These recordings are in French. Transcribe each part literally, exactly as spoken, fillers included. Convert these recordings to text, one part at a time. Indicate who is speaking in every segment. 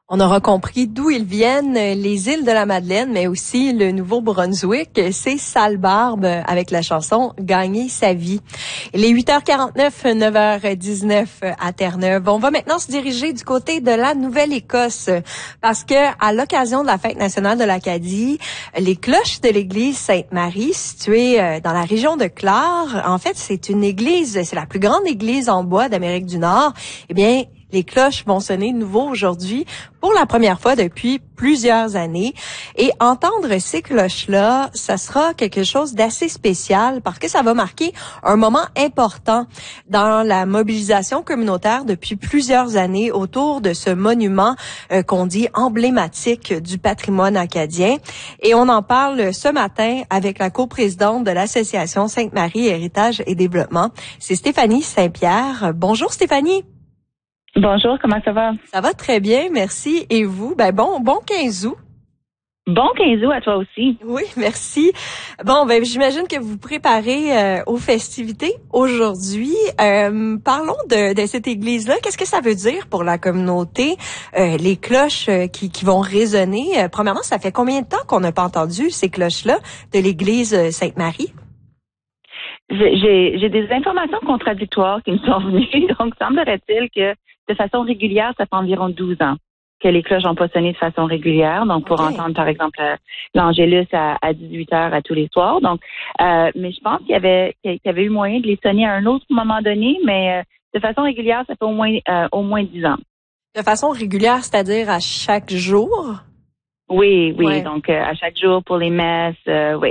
Speaker 1: On aura compris d'où ils viennent, les îles de la Madeleine, mais aussi le Nouveau-Brunswick. C'est Sale Barbe avec la chanson « Gagner sa vie ». Il est huit heures quarante-neuf, neuf heures dix-neuf à Terre-Neuve. On va maintenant se diriger du côté de la Nouvelle-Écosse parce que, à l'occasion de la Fête nationale de l'Acadie, les cloches de l'église Sainte-Marie, située dans la région de Clare, en fait, c'est une église, c'est la plus grande église en bois d'Amérique du Nord. Eh bien, les cloches vont sonner de nouveau aujourd'hui pour la première fois depuis plusieurs années. Et entendre ces cloches-là, ça sera quelque chose d'assez spécial parce que ça va marquer un moment important dans la mobilisation communautaire depuis plusieurs années autour de ce monument euh, qu'on dit emblématique du patrimoine acadien. Et on en parle ce matin avec la coprésidente de l'Association Sainte-Marie Héritage et Développement. C'est Stéphanie Saint-Pierre. Bonjour Stéphanie.
Speaker 2: Bonjour, comment ça va?
Speaker 1: Ça va très bien, merci. Et vous? Ben bon, bon quinze août.
Speaker 2: Bon quinze août à toi aussi.
Speaker 1: Oui, merci. Bon, ben j'imagine que vous vous préparez euh, aux festivités aujourd'hui. Euh, parlons de, de cette église-là. Qu'est-ce que ça veut dire pour la communauté? Euh, les cloches euh, qui, qui vont résonner. Euh, premièrement, ça fait combien de temps qu'on n'a pas entendu ces cloches-là de l'église Sainte-Marie?
Speaker 2: J'ai, j'ai des informations contradictoires qui me sont venues. Donc, semblerait-il que de façon régulière, ça fait environ douze ans que les cloches n'ont pas sonné de façon régulière. Donc, pour okay. entendre, par exemple, l'Angélus à, à dix-huit heures à tous les soirs. Donc, euh, mais je pense qu'il y avait, qu'il y avait eu moyen de les sonner à un autre moment donné, mais euh, de façon régulière, ça fait au moins, euh, au moins dix ans.
Speaker 1: De façon régulière, c'est-à-dire à chaque jour?
Speaker 2: Oui, oui.
Speaker 1: Ouais.
Speaker 2: Donc, euh, à chaque jour pour les messes, euh, oui.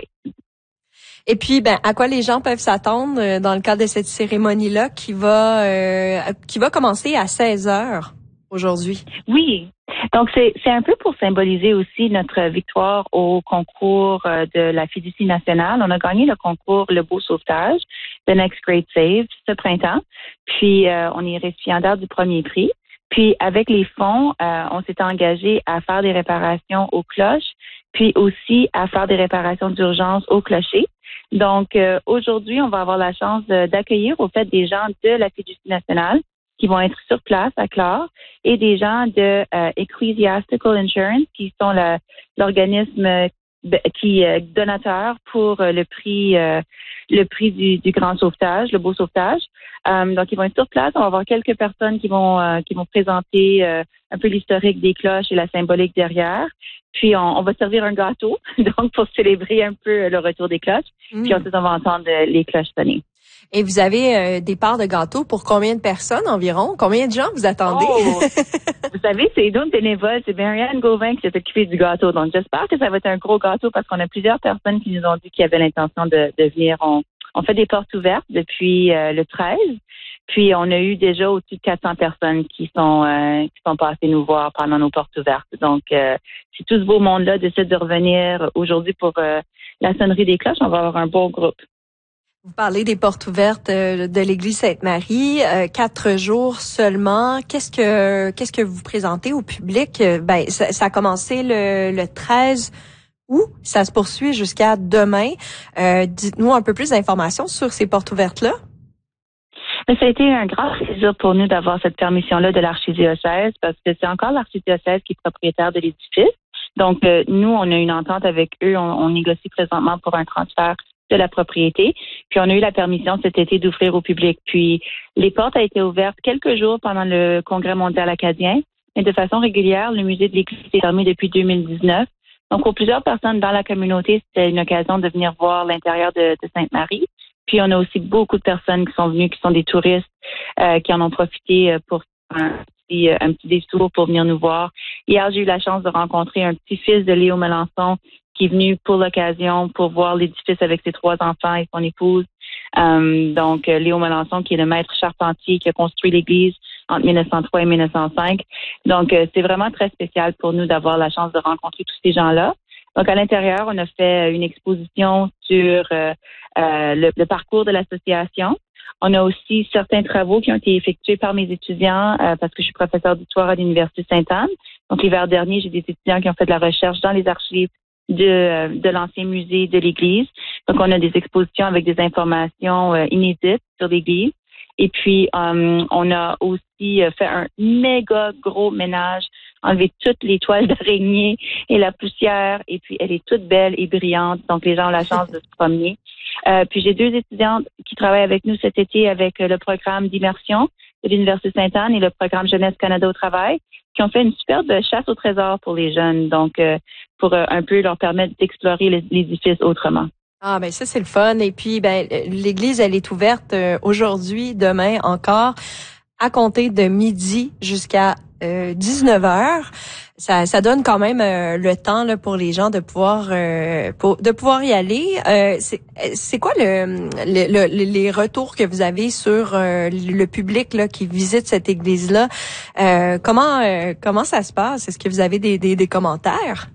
Speaker 1: Et puis, ben, à quoi les gens peuvent s'attendre euh, dans le cadre de cette cérémonie-là qui va euh, qui va commencer à seize heures aujourd'hui?
Speaker 2: Oui. Donc, c'est, c'est un peu pour symboliser aussi notre victoire au concours de la Fiducie nationale. On a gagné le concours Le Beau Sauvetage, The Next Great Save, ce printemps. Puis, euh, on est récipiendaire du premier prix. Puis, avec les fonds, euh, on s'est engagé à faire des réparations aux cloches, puis aussi à faire des réparations d'urgence aux clochers. Donc, euh, aujourd'hui, on va avoir la chance de, d'accueillir au fait des gens de la Fiducie nationale qui vont être sur place à Clare et des gens de euh, Ecclesiastical Insurance qui sont le, l'organisme qui est donateur pour le prix euh, le prix du, du grand sauvetage, le beau sauvetage. Euh, donc, ils vont être sur place. On va avoir quelques personnes qui vont euh, qui vont présenter euh, un peu l'historique des cloches et la symbolique derrière. Puis, on, on va servir un gâteau, donc pour célébrer un peu le retour des cloches. Mmh. Puis ensuite, on va entendre les cloches sonner.
Speaker 1: Et vous avez euh, des parts de gâteau pour combien de personnes environ? Combien de gens vous attendez?
Speaker 2: Oh, vous savez, c'est une bénévole, c'est Marianne Gauvin qui s'est occupée du gâteau. Donc, j'espère que ça va être un gros gâteau parce qu'on a plusieurs personnes qui nous ont dit qu'ils avaient l'intention de, de venir. On, on fait des portes ouvertes depuis euh, le treize. Puis, on a eu déjà au-dessus de quatre cents personnes qui sont euh, qui sont passées nous voir pendant nos portes ouvertes. Donc, euh, si tout ce beau monde-là décide de revenir aujourd'hui pour euh, la sonnerie des cloches, on va avoir un beau groupe.
Speaker 1: Vous parlez des portes ouvertes de l'église Sainte-Marie, euh, quatre jours seulement. Qu'est-ce que qu'est-ce que vous présentez au public? Ben, ça, ça a commencé le, le treize août, ça se poursuit jusqu'à demain. Euh, dites-nous un peu plus d'informations sur ces portes ouvertes-là.
Speaker 2: Ça a été un grand plaisir pour nous d'avoir cette permission-là de l'archidiocèse parce que c'est encore l'archidiocèse qui est propriétaire de l'édifice. Donc, euh, nous, on a une entente avec eux. On, on négocie présentement pour un transfert de la propriété. Puis, on a eu la permission cet été d'ouvrir au public. Puis, les portes ont été ouvertes quelques jours pendant le Congrès mondial acadien, mais de façon régulière, le musée de l'Église est fermé depuis deux mille dix-neuf. Donc, pour plusieurs personnes dans la communauté, c'était une occasion de venir voir l'intérieur de, de Sainte-Marie. Puis, on a aussi beaucoup de personnes qui sont venues, qui sont des touristes, euh, qui en ont profité pour un petit, un petit détour pour venir nous voir. Hier, j'ai eu la chance de rencontrer un petit-fils de Léo Melançon qui est venu pour l'occasion pour voir l'édifice avec ses trois enfants et son épouse. Euh, donc, Léo Melançon, qui est le maître charpentier qui a construit l'église entre mille neuf cent trois et mille neuf cent cinq. Donc, euh, c'est vraiment très spécial pour nous d'avoir la chance de rencontrer tous ces gens-là. Donc, à l'intérieur, on a fait une exposition sur euh, euh, le, le parcours de l'association. On a aussi certains travaux qui ont été effectués par mes étudiants euh, parce que je suis professeure d'histoire à l'Université Sainte-Anne. Donc, l'hiver dernier, j'ai des étudiants qui ont fait de la recherche dans les archives de, de l'ancien musée de l'Église. Donc, on a des expositions avec des informations euh, inédites sur l'Église. Et puis, euh, on a aussi fait un méga gros ménage enlevé toutes les toiles d'araignée et la poussière, et puis elle est toute belle et brillante, donc les gens ont la chance de se promener. Euh, puis j'ai deux étudiantes qui travaillent avec nous cet été avec le programme d'immersion de l'Université Sainte-Anne et le programme Jeunesse Canada au travail, qui ont fait une superbe chasse au trésor pour les jeunes, donc euh, pour euh, un peu leur permettre d'explorer l'édifice autrement.
Speaker 1: Ah ben ça c'est le fun. Et puis ben l'église elle est ouverte euh, aujourd'hui, demain encore, à compter de midi jusqu'à euh, dix-neuf heures. Ça, ça donne quand même euh, le temps là pour les gens de pouvoir euh, pour, de pouvoir y aller. Euh, c'est, c'est quoi le, le, le les retours que vous avez sur euh, le public là qui visite cette église là? Euh, comment euh, comment ça se passe? Est-ce que vous avez des des, des commentaires?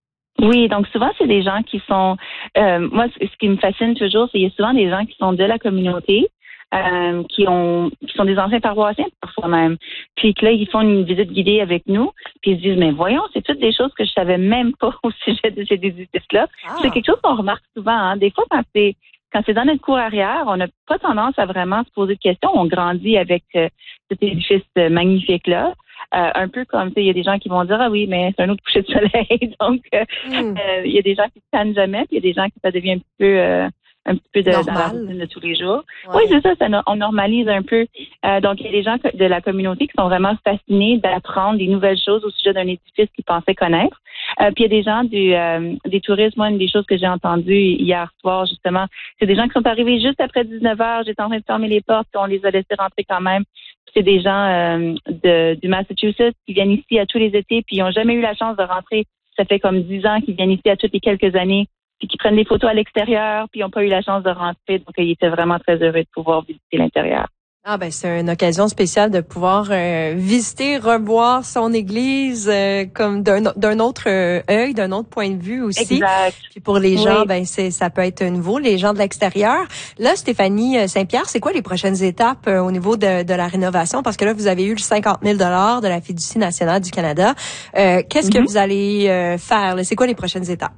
Speaker 2: Oui, donc souvent, c'est des gens qui sont... Euh, moi, ce qui me fascine toujours, c'est qu'il y a souvent des gens qui sont de la communauté, euh, qui ont qui sont des anciens paroissiens parfois même. Puis que là, ils font une visite guidée avec nous, puis ils se disent, mais voyons, c'est toutes des choses que je savais même pas au sujet de ces édifices-là. Ah. C'est quelque chose qu'on remarque souvent. Hein. Des fois, quand c'est quand c'est dans notre cour arrière, on n'a pas tendance à vraiment se poser de questions. On grandit avec euh, cet édifice magnifique-là. Euh, un peu comme, tu sais, il y a des gens qui vont dire, ah oui, mais c'est un autre coucher de soleil. Donc, il euh, mm. euh, y a des gens qui ne tannent jamais, puis il y a des gens qui ça devient un petit peu, euh, un petit peu de, dans la routine de tous les jours. Ouais. Oui, c'est ça, ça, on normalise un peu. Euh, donc, il y a des gens de la communauté qui sont vraiment fascinés d'apprendre des nouvelles choses au sujet d'un édifice qu'ils pensaient connaître. Euh, puis il y a des gens du euh, des touristes. Moi, une des choses que j'ai entendues hier soir, justement, c'est des gens qui sont arrivés juste après dix-neuf heures. J'étais en train de fermer les portes, puis on les a laissés rentrer quand même. C'est des gens euh, de, du Massachusetts qui viennent ici à tous les étés, puis ils n'ont jamais eu la chance de rentrer. Ça fait comme dix ans qu'ils viennent ici à toutes les quelques années, puis qui prennent des photos à l'extérieur, puis ils n'ont pas eu la chance de rentrer. Donc, ils étaient vraiment très heureux de pouvoir visiter l'intérieur.
Speaker 1: Ah ben c'est une occasion spéciale de pouvoir euh, visiter, revoir son église euh, comme d'un d'un autre euh, œil, d'un autre point de vue aussi.
Speaker 2: Exact.
Speaker 1: Puis pour les gens,
Speaker 2: oui.
Speaker 1: ben c'est ça peut être nouveau, les gens de l'extérieur. Là, Stéphanie Saint-Pierre, c'est quoi les prochaines étapes euh, au niveau de, de la rénovation? Parce que là, vous avez eu le cinquante mille dollars de la Fiducie nationale du Canada. Euh, qu'est-ce mm-hmm. que vous allez euh, faire? Là? C'est quoi les prochaines étapes?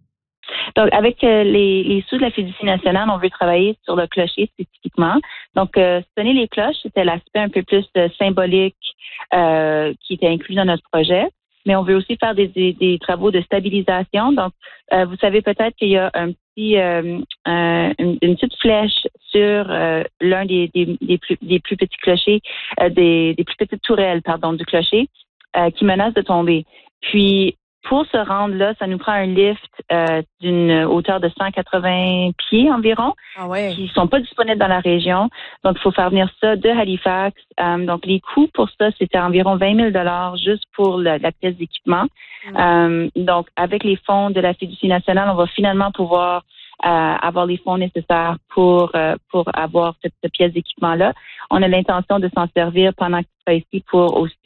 Speaker 2: Donc, avec euh, les, les sous de la Fiducie nationale, on veut travailler sur le clocher spécifiquement. Donc, euh, sonner les cloches, c'était l'aspect un peu plus euh, symbolique euh, qui était inclus dans notre projet. Mais on veut aussi faire des, des, des travaux de stabilisation. Donc, euh, vous savez peut-être qu'il y a un petit, euh, un, une, une petite flèche sur euh, l'un des, des, des, plus, des plus petits clochers, euh, des, des plus petites tourelles, pardon, du clocher, euh, qui menace de tomber. Puis, pour se rendre là, ça nous prend un lift euh, d'une hauteur de cent quatre-vingts pieds environ,
Speaker 1: ah ouais.
Speaker 2: qui sont pas disponibles dans la région. Donc, il faut faire venir ça de Halifax. Euh, donc, les coûts pour ça, c'était environ vingt mille dollars juste pour la, la pièce d'équipement. Mm. Euh, donc, avec les fonds de la Fiducie nationale, on va finalement pouvoir euh, avoir les fonds nécessaires pour euh, pour avoir cette, cette pièce d'équipement-là. On a l'intention de s'en servir pendant qu'il sera ici pour aussi